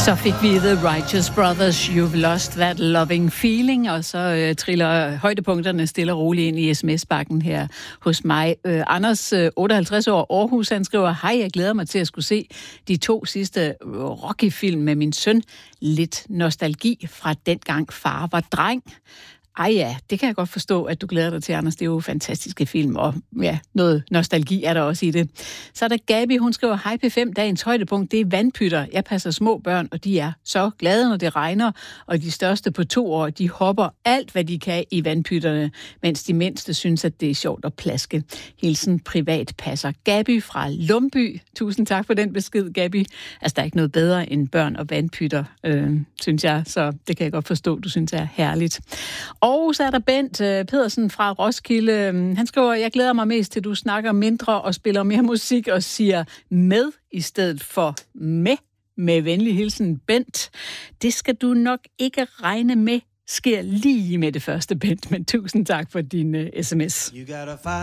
Så fik vi The Righteous Brothers, You've Lost That Loving Feeling, og så triller højdepunkterne stille og roligt ind i sms-bakken her hos mig. Anders, 58 år, Aarhus, han skriver, hej, jeg glæder mig til at skulle se de 2 sidste Rocky-film med min søn. Lidt nostalgi fra dengang far var dreng. Ej ja, det kan jeg godt forstå, at du glæder dig til, Anders. Det er jo fantastiske film, og ja, noget nostalgi er der også i det. Så er der Gabi, hun skriver, hej P5, dagens højdepunkt, det er vandpytter. Jeg passer små børn, og de er så glade, når det regner, og de største på 2 år, de hopper alt, hvad de kan i vandpytterne, mens de mindste synes, at det er sjovt at plaske. Hilsen privat passer. Gabi fra Lumby. Tusind tak for den besked, Gabi. Altså, der er ikke noget bedre end børn og vandpytter, synes jeg, så det kan jeg godt forstå, du synes er herligt. Og så er der Bent Pedersen fra Roskilde. Han skriver, jeg glæder mig mest til, du snakker mindre og spiller mere musik og siger med i stedet for med venlig hilsen, Bent. Det skal du nok ikke regne med sker lige med det første, Bent, men tusind tak for din sms.